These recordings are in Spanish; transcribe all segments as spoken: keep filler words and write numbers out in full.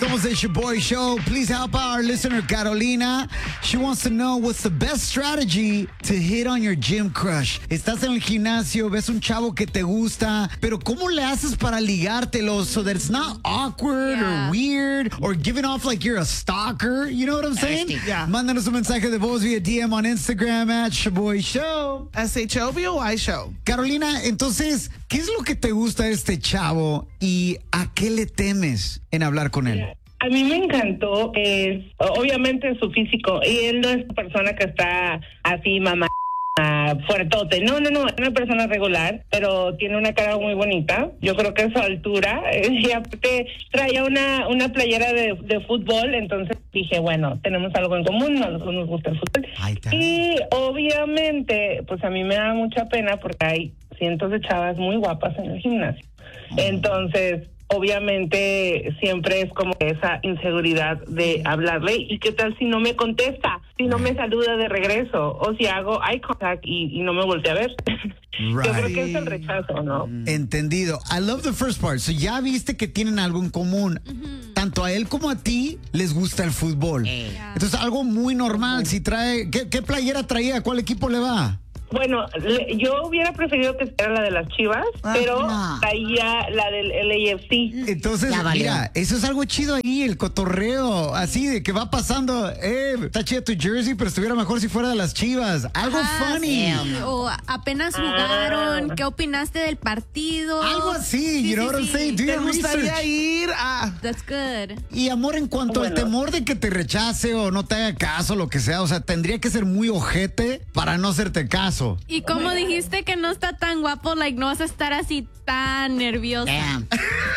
Somos the Shaboy Show. Please help our listener Carolina. She wants to know what's the best strategy to hit on your gym crush. Estás en el gimnasio, ves un chavo que te gusta, pero ¿cómo le haces para ligártelo so that it's not awkward Yeah. or weird or giving off like you're a stalker? You know what I'm saying? Yeah. Mándanos un mensaje de voz via D M on Instagram at Shaboy Show. S H O B O Y Show. Carolina, entonces, ¿qué es lo que te gusta de este chavo y a qué le temes en hablar con él? A mí me encantó, es obviamente su físico, y él no es una persona que está así mamá fuertote, no, no, no, es una persona regular, pero tiene una cara muy bonita. Yo creo que a su altura, eh, y aparte traía una, una playera de, de fútbol, entonces dije, bueno, tenemos algo en común, a nosotros nos gusta el fútbol. Ahí está. Y obviamente, pues a mí me da mucha pena porque hay cientos de chavas muy guapas en el gimnasio. Entonces, obviamente siempre es como esa inseguridad de hablarle, y qué tal si no me contesta, si no me saluda de regreso, o si hago eye contact y, y no me voltea a ver. Yo creo que es el rechazo, ¿no? Entendido. I love the first part. So ya viste que tienen algo en común. Tanto a él como a ti les gusta el fútbol. Entonces algo muy normal. Si trae, ¿qué, qué playera traía? ¿Cuál equipo le va? Bueno, le, yo hubiera preferido que fuera la de las Chivas, Ah, pero no. traía la del L A F C. Entonces, Ya valió. mira, eso es algo chido ahí, el cotorreo, así de que va pasando, eh, está chida tu jersey, pero estuviera mejor si fuera de las Chivas. Algo Ah, funny. sí, o apenas jugaron, ¿qué opinaste del partido? Algo así, you know what I'm saying? Do ¿Te your gustaría research. ir a...? That's good. Y amor, en cuanto al Bueno. temor de que te rechace o no te haga caso, lo que sea, o sea, tendría que ser muy ojete para no hacerte caso. Y como dijiste que no está tan guapo, like, no vas a estar así tan nerviosa. Damn.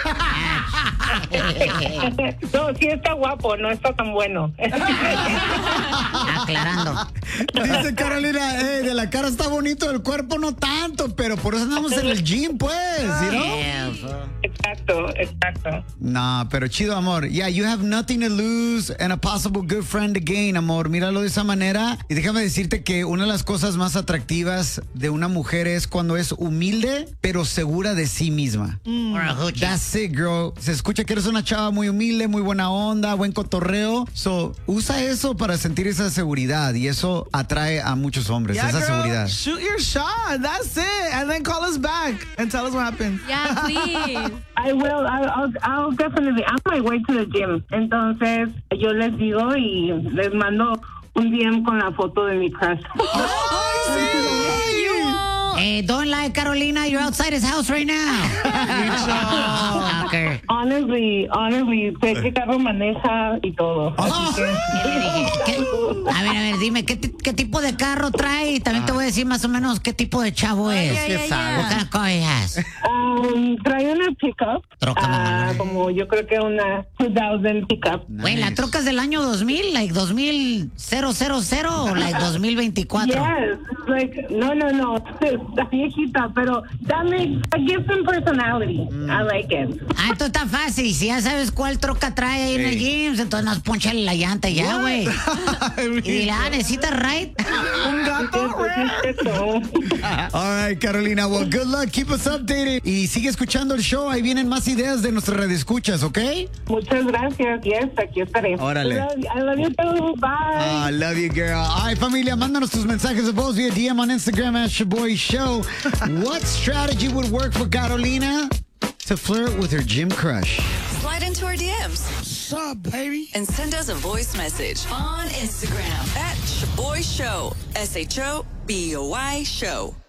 No, sí está guapo, no está tan bueno. Aclarando. Dice Carolina, eh, de la cara está bonito, del cuerpo no tanto, pero por eso andamos en el gym, pues, you know? Yeah, so- Exacto, exacto. No, pero chido, amor. Yeah, you have nothing to lose and a possible good friend to gain, amor. Míralo de esa manera. Y déjame decirte que una de las cosas más atractivas de una mujer es cuando es humilde, pero segura de sí misma. Or a hoochie. That's it, girl. Se escucha que eres una chava muy humilde, muy buena onda, buen cotorreo. So, usa eso para sentir esa seguridad y eso atrae a muchos hombres, Yeah, esa girl, seguridad. shoot your shot. That's it. And then call us back and tell us what happened. Yeah, please. I will, I'll, I'll, I'll definitely, I'm on my way to the gym. Entonces, yo les digo y les mando un D M con la foto de mi crush. Hey, don't lie, Carolina. You're outside his house right now. Stalker. Honestly, honestly, sé qué carro maneja y todo. Así que, Le dije, ¿qué- A ver, a ver, dime, ¿qué, ti- ¿qué tipo de carro trae? Y también te voy a decir más o menos qué tipo de chavo es. yeah, yeah, yeah. What kind of car he has? um, trae una pickup, Troca, ah, mamá. como yo creo que una two thousand pickup. Güey, ¿la troca es del año dos mil? ¿Like dos mil o like dos mil veinticuatro? Yes, like, no, no, no, está viejita, pero dame, give some personality. I like it. Ah, esto está fácil. Si ya sabes cuál troca trae ahí en el gym, entonces nos ponchale la llanta y ya, güey. Y dile, ah, ¿necesitas ride? Un gato. All right, Carolina. Well, good luck. Keep us updated. Y sigue escuchando el show. Ahí vienen más ideas de nuestras radioescuchas, ¿ok? Muchas gracias, yes, aquí estaré. Órale. I love you, I love you too, bye. I love you, girl. All right, familia, mándanos tus mensajes de voz via D M on Instagram at Shaboy Show. What strategy would work for Carolina to flirt with her gym crush? Slide into our D Ms What's up, baby? and send us a voice message on Instagram at Shaboy Show. S H O B O Y Show.